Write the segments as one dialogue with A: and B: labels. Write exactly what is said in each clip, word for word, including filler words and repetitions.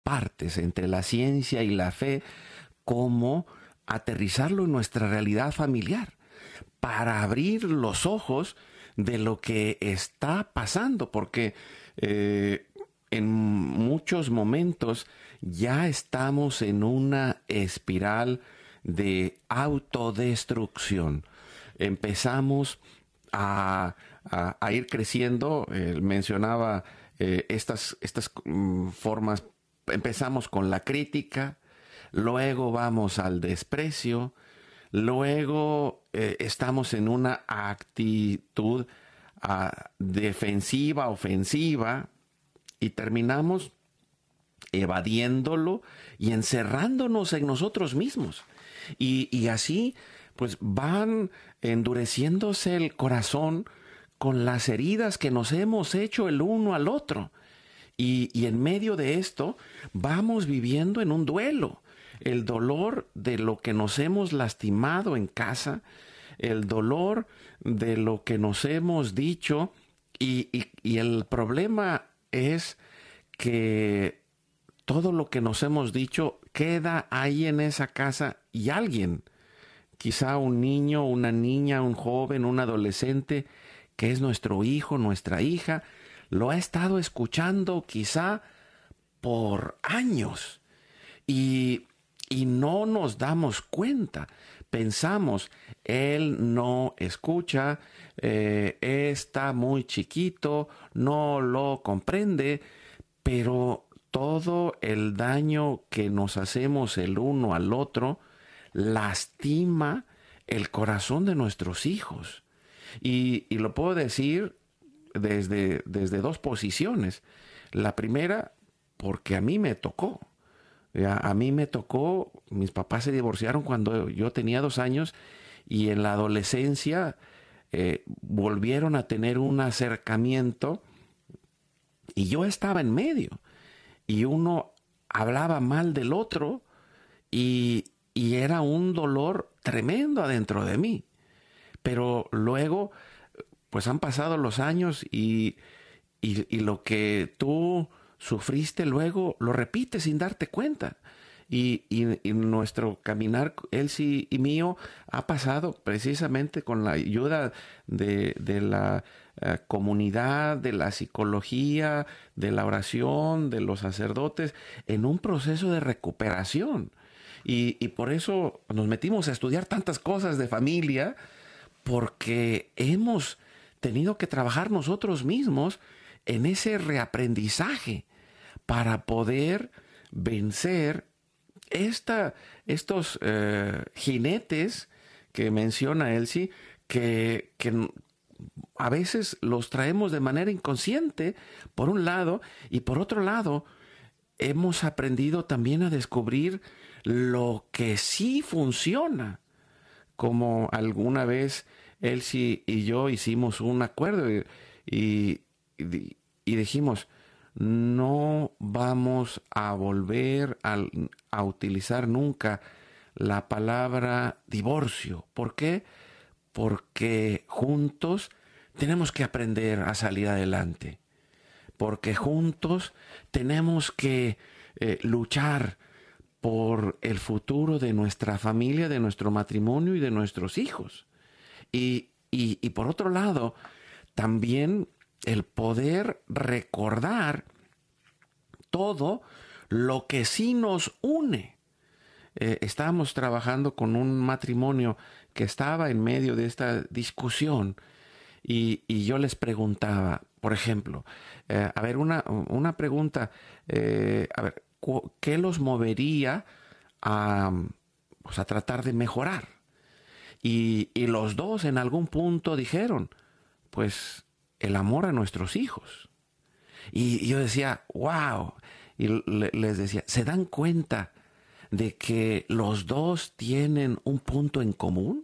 A: partes entre la ciencia y la fe, cómo aterrizarlo en nuestra realidad familiar para abrir los ojos de lo que está pasando, porque eh, en muchos momentos ya estamos en una espiral de autodestrucción. Empezamos a, a, a ir creciendo. Eh, mencionaba eh, estas, estas um, formas. Empezamos con la crítica, luego vamos al desprecio, luego eh, estamos en una actitud uh, defensiva, ofensiva, y terminamos evadiéndolo y encerrándonos en nosotros mismos. Y, y así, pues, van endureciéndose el corazón con las heridas que nos hemos hecho el uno al otro. Y, y en medio de esto, vamos viviendo en un duelo. El dolor de lo que nos hemos lastimado en casa, el dolor de lo que nos hemos dicho, y, y, y el problema es que todo lo que nos hemos dicho queda ahí en esa casa, y alguien, quizá un niño, una niña, un joven, un adolescente, que es nuestro hijo, nuestra hija, lo ha estado escuchando quizá por años, y, y no nos damos cuenta. Pensamos, él no escucha, eh, está muy chiquito, no lo comprende, pero todo el daño que nos hacemos el uno al otro lastima el corazón de nuestros hijos. Y, y lo puedo decir desde, desde dos posiciones. La primera, porque a mí me tocó. A, a mí me tocó, mis papás se divorciaron cuando yo tenía dos años, y en la adolescencia eh, volvieron a tener un acercamiento, y yo estaba en medio. Y uno hablaba mal del otro, y, y era un dolor tremendo adentro de mí. Pero luego, pues han pasado los años, y, y, y lo que tú sufriste luego lo repites sin darte cuenta. Y, y, y nuestro caminar, Elsie y mío, ha pasado precisamente con la ayuda de, de la uh, comunidad, de la psicología, de la oración, de los sacerdotes, en un proceso de recuperación. Y, y por eso nos metimos a estudiar tantas cosas de familia, porque hemos tenido que trabajar nosotros mismos en ese reaprendizaje para poder vencer esta, estos eh, jinetes que menciona Elsie, que, que a veces los traemos de manera inconsciente, por un lado, y por otro lado, hemos aprendido también a descubrir lo que sí funciona. Como alguna vez Elsie y yo hicimos un acuerdo, y, y, y dijimos, no vamos a volver a, a utilizar nunca la palabra divorcio. ¿Por qué? Porque juntos tenemos que aprender a salir adelante. Porque juntos tenemos que eh, luchar por el futuro de nuestra familia, de nuestro matrimonio y de nuestros hijos. Y, y, y por otro lado, también el poder recordar todo lo que sí nos une. Eh, estábamos trabajando con un matrimonio que estaba en medio de esta discusión, y, y yo les preguntaba, por ejemplo, eh, a ver, una, una pregunta, eh, a ver, ¿qué los movería a, pues a tratar de mejorar? Y, y los dos en algún punto dijeron, pues, el amor a nuestros hijos. Y yo decía, wow, y le, les decía, ¿se dan cuenta de que los dos tienen un punto en común?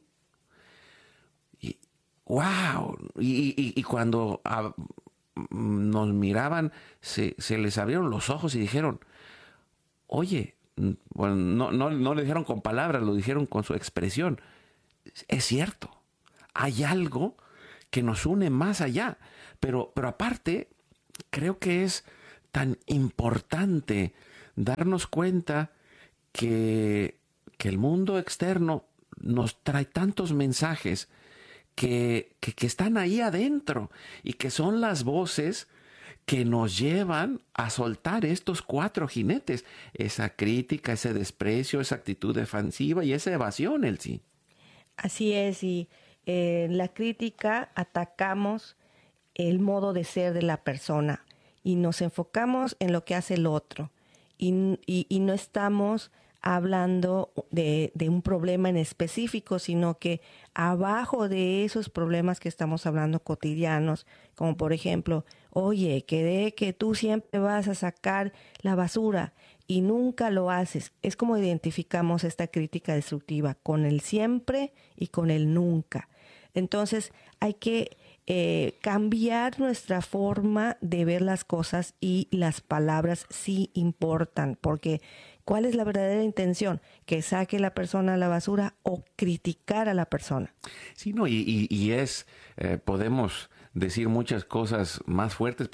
A: Y wow, y, y, y cuando a, nos miraban, se, se les abrieron los ojos y dijeron, oye, bueno, no, no, no le dijeron con palabras, lo dijeron con su expresión. Es cierto, hay algo que nos une más allá, pero, pero aparte, creo que es tan importante darnos cuenta que, que el mundo externo nos trae tantos mensajes que, que, que están ahí adentro y que son las voces que nos llevan a soltar estos cuatro jinetes, esa crítica, ese desprecio, esa actitud defensiva y esa evasión, Elsie.
B: Así es, y eh, en la crítica atacamos el modo de ser de la persona y nos enfocamos en lo que hace el otro y, y, y no estamos hablando de, de un problema en específico, sino que abajo de esos problemas que estamos hablando cotidianos, como por ejemplo, oye, quedé que tú siempre vas a sacar la basura y nunca lo haces. Es como identificamos esta crítica destructiva con el siempre y con el nunca. Entonces hay que eh, cambiar nuestra forma de ver las cosas y las palabras sí importan, porque ¿cuál es la verdadera intención? ¿Que saque la persona a la basura o criticar a la persona?
A: Sí, no, y, y, y es, eh, podemos decir muchas cosas más fuertes,